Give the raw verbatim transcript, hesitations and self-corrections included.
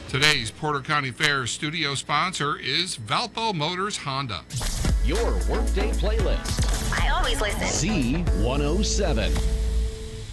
Today's Porter County Fair studio sponsor is Valpo Motors Honda. Your Workday Playlist. I always listen. Z one oh seven.